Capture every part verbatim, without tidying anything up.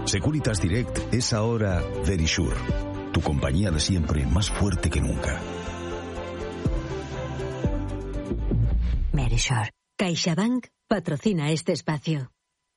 Securitas Direct es ahora Verisure, tu compañía de siempre más fuerte que nunca. Verisure. CaixaBank patrocina este espacio.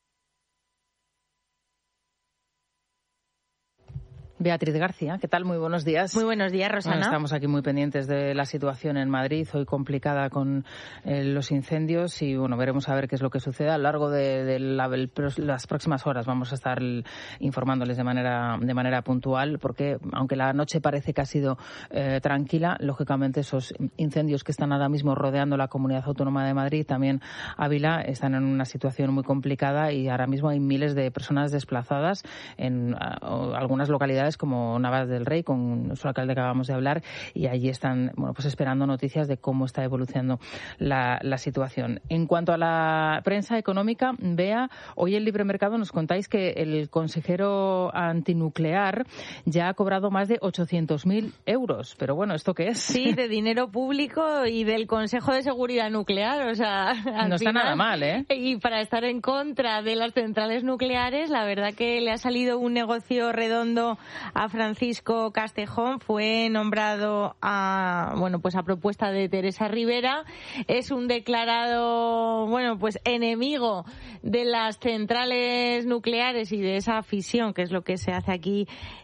Beatriz García, ¿qué tal? Muy buenos días. Muy buenos días, Rosana. Bueno, estamos aquí muy pendientes de la situación en Madrid, hoy complicada con eh, los incendios y bueno, veremos a ver qué es lo que sucede a lo largo de, de la, el, las próximas horas. Vamos a estar informándoles de manera de manera puntual porque aunque la noche parece que ha sido eh, tranquila, lógicamente esos incendios que están ahora mismo rodeando la Comunidad Autónoma de Madrid, también Ávila, están en una situación muy complicada y ahora mismo hay miles de personas desplazadas en uh, algunas localidades como Navas del Rey, con su alcalde que acabamos de hablar, y allí están bueno pues esperando noticias de cómo está evolucionando la, la situación. En cuanto a la prensa económica, Bea, hoy en Libre Mercado nos contáis que el consejero antinuclear ya ha cobrado más de ochocientos mil euros. Pero bueno, ¿esto qué es? Sí, de dinero público y del Consejo de Seguridad Nuclear. O sea, no está nada mal, ¿eh? Y para estar en contra de las centrales nucleares, la verdad que le ha salido un negocio redondo a Francisco Castejón. Fue nombrado a, bueno, pues a propuesta de Teresa Rivera. Es un declarado, bueno, pues enemigo de las centrales nucleares y de esa fisión, que es lo que se hace aquí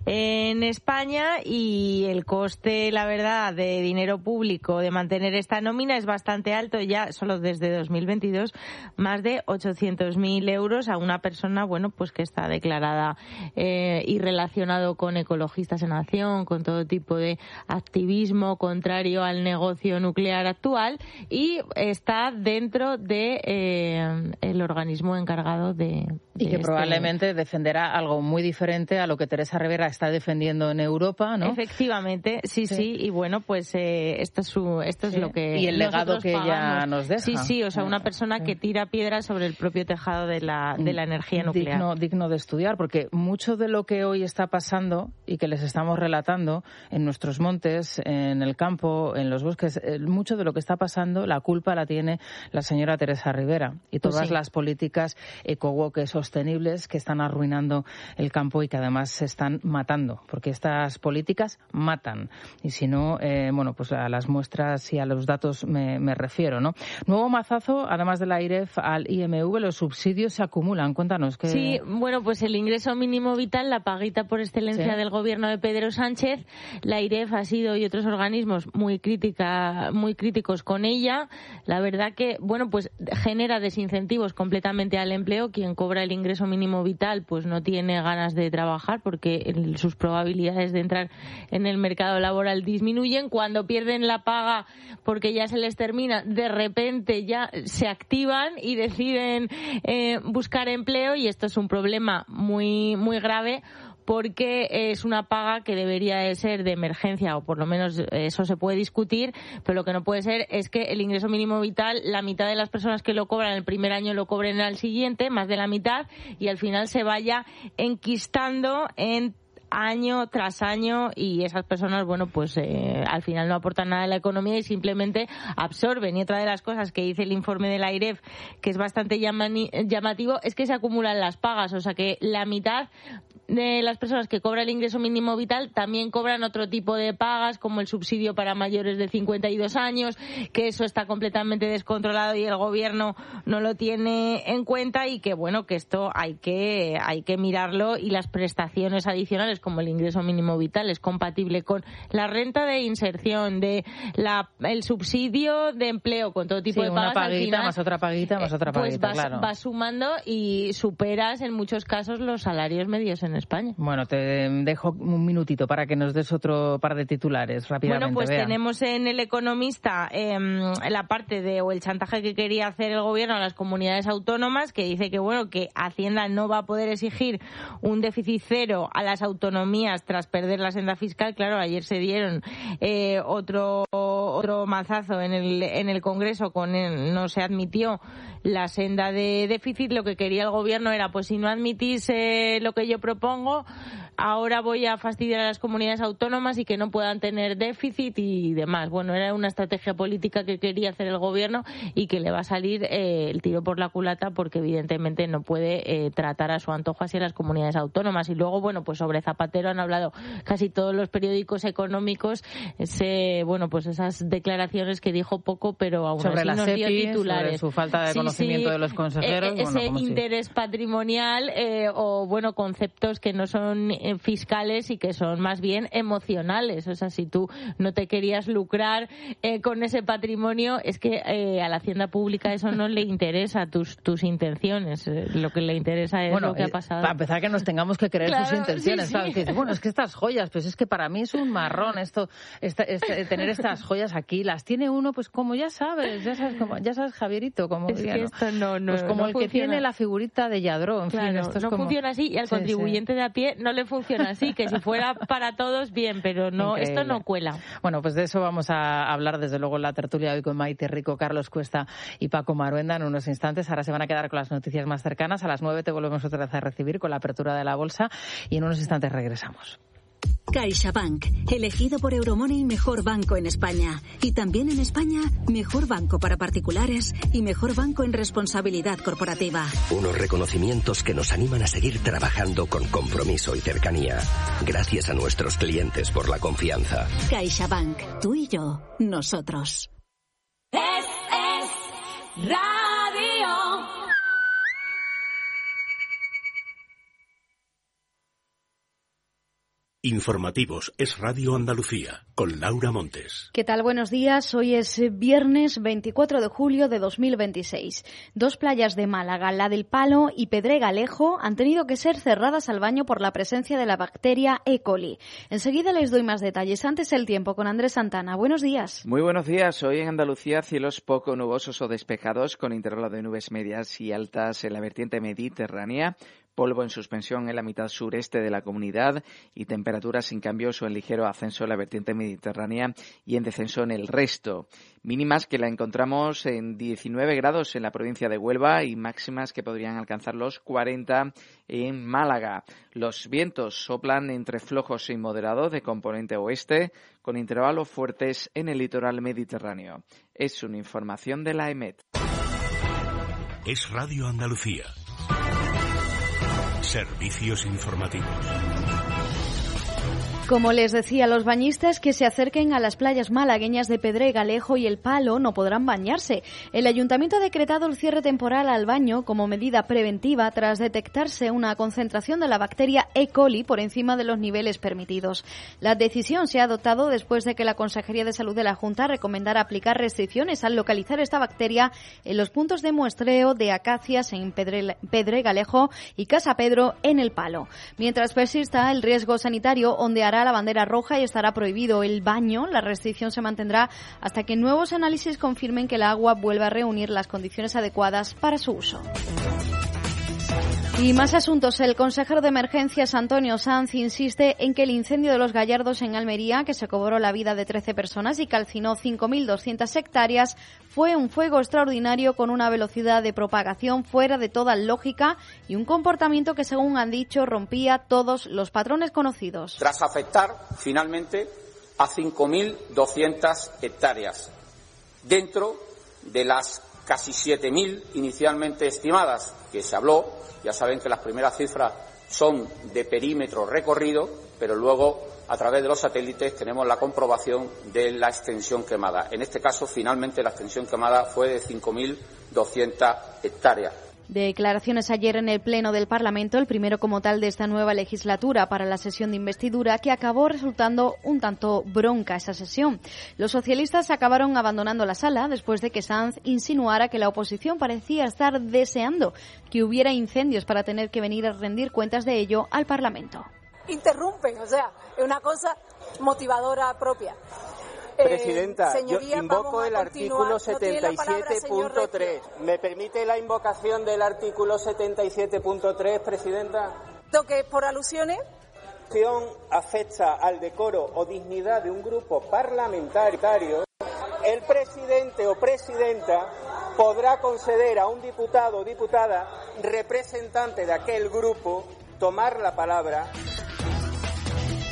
en España, y el coste, la verdad, de dinero público de mantener esta nómina es bastante alto, ya solo desde dos mil veintidós, más de ochocientos mil euros a una persona, bueno, pues que está declarada eh, y relacionado con ecologistas en acción, con todo tipo de activismo contrario al negocio nuclear actual, y está dentro de eh, el organismo encargado de, de y que este... probablemente defenderá algo muy diferente a lo que Teresa Rivera está defendiendo en Europa, ¿no? Efectivamente, sí, sí, sí, y bueno, pues eh, esto es su, esto sí. es lo que y el legado que pagamos. Ella nos deja. Sí, sí, o sea, una persona sí. que tira piedras sobre el propio tejado de la de la energía nuclear. Digno, digno de estudiar, porque mucho de lo que hoy está pasando y que les estamos relatando en nuestros montes, en el campo, en los bosques, mucho de lo que está pasando, la culpa la tiene la señora Teresa Rivera y todas pues sí. las políticas ecowoke sostenibles que están arruinando el campo y que además se están matando, porque estas políticas matan. Y si no, eh, bueno, pues a las muestras y a los datos me, me refiero, ¿no? Nuevo mazazo, además de la AIREF al I M V, los subsidios se acumulan. Cuéntanos. ¿qué... Sí, bueno, pues el ingreso mínimo vital, la paguita por excelencia sí. del gobierno de Pedro Sánchez, la AIREF ha sido y otros organismos muy crítica, muy críticos con ella. La verdad que, bueno, pues genera desincentivos completamente al empleo. Quien cobra el ingreso mínimo vital, pues no tiene ganas de trabajar porque el, sus probabilidades de entrar en el mercado laboral disminuyen. Cuando pierden la paga porque ya se les termina, de repente ya se activan y deciden eh, buscar empleo, y esto es un problema muy, muy grave, porque es una paga que debería de ser de emergencia, o por lo menos eso se puede discutir, pero lo que no puede ser es que el ingreso mínimo vital, la mitad de las personas que lo cobran el primer año lo cobren al siguiente, más de la mitad, y al final se vaya enquistando en año tras año, y esas personas, bueno, pues eh, al final no aportan nada a la economía y simplemente absorben. Y otra de las cosas que dice el informe de la AIREF, que es bastante llamani- llamativo, es que se acumulan las pagas, o sea que la mitad de las personas que cobran el ingreso mínimo vital también cobran otro tipo de pagas, como el subsidio para mayores de cincuenta y dos años, que eso está completamente descontrolado y el gobierno no lo tiene en cuenta, y que bueno, que esto hay que hay que mirarlo, y las prestaciones adicionales como el ingreso mínimo vital es compatible con la renta de inserción, de la el subsidio de empleo, con todo tipo sí, de pagas. Una paguita, al final, más otra paguita, más otra paguita, pues vas, claro. vas sumando y superas en muchos casos los salarios medios en España. Bueno, te dejo un minutito para que nos des otro par de titulares rápidamente. Bueno, pues Bea. tenemos en El Economista eh, la parte de o el chantaje que quería hacer el gobierno a las comunidades autónomas, que dice que bueno, que Hacienda no va a poder exigir un déficit cero a las autonomías tras perder la senda fiscal. Claro, ayer se dieron eh, otro otro mazazo en el en el Congreso, con el, no se admitió la senda de déficit. Lo que quería el gobierno era, pues si no admitís eh, lo que yo propongo, ahora voy a fastidiar a las comunidades autónomas y que no puedan tener déficit y demás. Bueno, era una estrategia política que quería hacer el gobierno y que le va a salir eh, el tiro por la culata porque evidentemente no puede eh, tratar a su antojo así a las comunidades autónomas. Y luego, bueno, pues sobre Zapatero han hablado casi todos los periódicos económicos, ese, bueno, pues esas declaraciones que dijo poco, pero aún sobre así la nos SEPI, dio titulares. Sobre su falta de sí, conocimiento sí, de los consejeros. Eh, bueno, ese interés si... patrimonial eh, o, bueno, conceptos que no son eh, fiscales y que son más bien emocionales. O sea, si tú no te querías lucrar eh, con ese patrimonio, es que eh, a la Hacienda Pública eso no le interesa, tus tus intenciones. Eh, lo que le interesa es bueno, lo que eh, ha pasado. Para empezar, que nos tengamos que creer claro, sus intenciones. Sí, claro, sí. Que dices, bueno, es que estas joyas, pues es que para mí es un marrón esto, esta, este, tener estas joyas aquí. Las tiene uno, pues como ya sabes, ya sabes, como, ya sabes Javierito, como es diría, que ¿no? esto no, no, pues como no el funciona. Que tiene la figurita de Lladró. En claro, fin, esto es no como... funciona así y al sí, contribuyente sí. de a pie no le funciona así, que si fuera para todos, bien, pero no, Increíble. Esto no cuela. Bueno, pues de eso vamos a hablar desde luego en la tertulia hoy con Maite Rico, Carlos Cuesta y Paco Maruenda en unos instantes. Ahora se van a quedar con las noticias más cercanas. A las nueve te volvemos otra vez a recibir con la apertura de la bolsa y en unos instantes regresamos. CaixaBank, elegido por Euromoney mejor banco en España. Y también en España, mejor banco para particulares y mejor banco en responsabilidad corporativa. Unos reconocimientos que nos animan a seguir trabajando con compromiso y cercanía. Gracias a nuestros clientes por la confianza. CaixaBank, tú y yo, nosotros. Es, es radio. Informativos Es Radio Andalucía, con Laura Montes. ¿Qué tal? Buenos días. Hoy es viernes veinticuatro de julio de dos mil veintiséis. Dos playas de Málaga, la del Palo y Pedregalejo, han tenido que ser cerradas al baño por la presencia de la bacteria E. coli. Enseguida les doy más detalles. Antes el tiempo con Andrés Santana. Buenos días. Muy buenos días. Hoy en Andalucía cielos poco nubosos o despejados con intervalo de nubes medias y altas en la vertiente mediterránea. Polvo en suspensión en la mitad sureste de la comunidad y temperaturas sin cambios o en ligero ascenso en la vertiente mediterránea y en descenso en el resto. Mínimas que la encontramos en diecinueve grados en la provincia de Huelva y máximas que podrían alcanzar los cuarenta en Málaga. Los vientos soplan entre flojos y moderados de componente oeste con intervalos fuertes en el litoral mediterráneo. Es una información de la EMET. Es Radio Andalucía. Servicios informativos. Como les decía, los bañistas que se acerquen a las playas malagueñas de Pedregalejo y El Palo no podrán bañarse. El Ayuntamiento ha decretado el cierre temporal al baño como medida preventiva tras detectarse una concentración de la bacteria E. coli por encima de los niveles permitidos. La decisión se ha adoptado después de que la Consejería de Salud de la Junta recomendara aplicar restricciones al localizar esta bacteria en los puntos de muestreo de acacias en Pedre- Pedregalejo y Casa Pedro en El Palo. Mientras persista el riesgo sanitario, ondeará la bandera roja y estará prohibido el baño. La restricción se mantendrá hasta que nuevos análisis confirmen que el agua vuelva a reunir las condiciones adecuadas para su uso. Y más asuntos. El consejero de Emergencias, Antonio Sanz, insiste en que el incendio de los Gallardos en Almería, que se cobró la vida de trece personas y calcinó cinco mil doscientas hectáreas, fue un fuego extraordinario con una velocidad de propagación fuera de toda lógica y un comportamiento que, según han dicho, rompía todos los patrones conocidos. Tras afectar, finalmente, a cinco mil doscientas hectáreas, dentro de las casi siete mil inicialmente estimadas que se habló. Ya saben que las primeras cifras son de perímetro recorrido, pero luego, a través de los satélites, tenemos la comprobación de la extensión quemada. En este caso, finalmente, la extensión quemada fue de cinco mil doscientas hectáreas. Declaraciones ayer en el Pleno del Parlamento, el primero como tal de esta nueva legislatura para la sesión de investidura, que acabó resultando un tanto bronca esa sesión. Los socialistas acabaron abandonando la sala después de que Sanz insinuara que la oposición parecía estar deseando que hubiera incendios para tener que venir a rendir cuentas de ello al Parlamento. Interrumpen, o sea, es una cosa motivadora propia. Presidenta, eh, yo invoco el artículo setenta y siete punto tres. ¿Me permite la invocación del artículo setenta y siete punto tres, Presidenta? ¿Toque por alusiones? Afecta al decoro o dignidad de un grupo parlamentario, el presidente o presidenta podrá conceder a un diputado o diputada representante de aquel grupo tomar la palabra.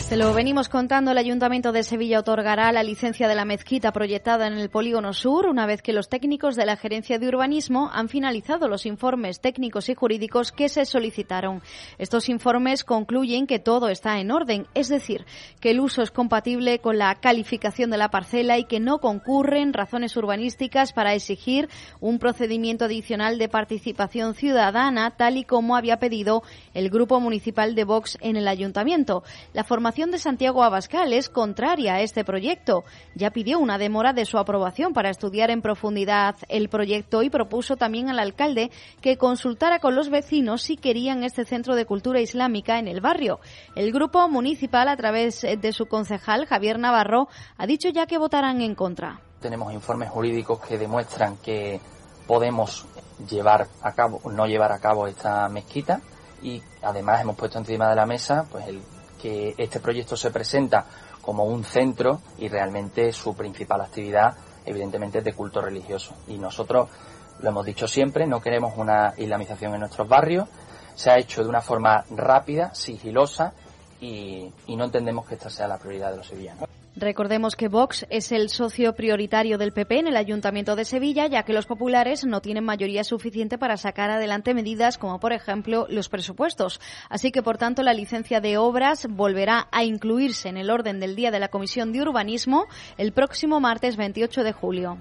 Se lo venimos contando, el Ayuntamiento de Sevilla otorgará la licencia de la mezquita proyectada en el Polígono Sur una vez que los técnicos de la Gerencia de Urbanismo han finalizado los informes técnicos y jurídicos que se solicitaron. Estos informes concluyen que todo está en orden, es decir, que el uso es compatible con la calificación de la parcela y que no concurren razones urbanísticas para exigir un procedimiento adicional de participación ciudadana, tal y como había pedido el Grupo Municipal de Vox en el Ayuntamiento. La formación de Santiago Abascal es contraria a este proyecto. Ya pidió una demora de su aprobación para estudiar en profundidad el proyecto y propuso también al alcalde que consultara con los vecinos si querían este centro de cultura islámica en el barrio. El grupo municipal, a través de su concejal Javier Navarro, ha dicho ya que votarán en contra. Tenemos informes jurídicos que demuestran que podemos llevar a cabo, no llevar a cabo esta mezquita, y además hemos puesto encima de la mesa pues el que este proyecto se presenta como un centro y realmente su principal actividad evidentemente es de culto religioso. Y nosotros lo hemos dicho siempre, no queremos una islamización en nuestros barrios. Se ha hecho de una forma rápida, sigilosa y, y no entendemos que esta sea la prioridad de los sevillanos. Recordemos que Vox es el socio prioritario del P P en el Ayuntamiento de Sevilla, ya que los populares no tienen mayoría suficiente para sacar adelante medidas como, por ejemplo, los presupuestos. Así que, por tanto, la licencia de obras volverá a incluirse en el orden del día de la Comisión de Urbanismo el próximo martes veintiocho de julio.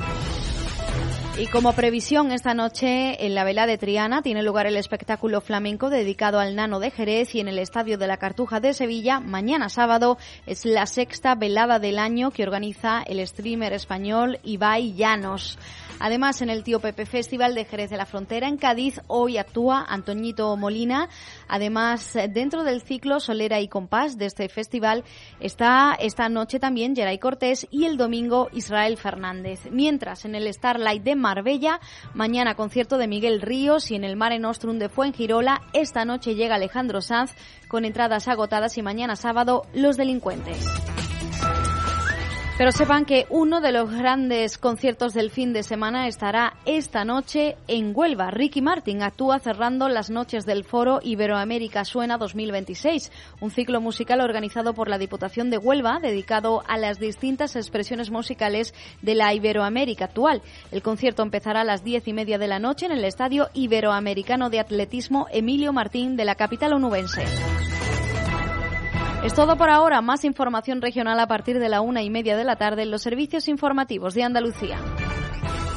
Y como previsión, esta noche en la Vela de Triana tiene lugar el espectáculo flamenco dedicado al Nano de Jerez, y en el Estadio de la Cartuja de Sevilla, mañana sábado, es la sexta velada del año que organiza el streamer español Ibai Llanos. Además, en el Tío Pepe Festival de Jerez de la Frontera, en Cádiz, hoy actúa Antoñito Molina. Además, dentro del ciclo Solera y Compás de este festival, está esta noche también Geray Cortés y el domingo Israel Fernández. Mientras, en el Starlight de Marbella, mañana concierto de Miguel Ríos, y en el Mare Nostrum de Fuengirola, esta noche llega Alejandro Sanz con entradas agotadas, y mañana sábado Los Delincuentes. Pero sepan que uno de los grandes conciertos del fin de semana estará esta noche en Huelva. Ricky Martin actúa cerrando las noches del Foro Iberoamérica Suena dos mil veintiséis, un ciclo musical organizado por la Diputación de Huelva dedicado a las distintas expresiones musicales de la Iberoamérica actual. El concierto empezará a las diez y media de la noche en el Estadio Iberoamericano de Atletismo Emilio Martín de la capital onubense. Es todo por ahora. Más información regional a partir de la una y media de la tarde en los servicios informativos de Andalucía.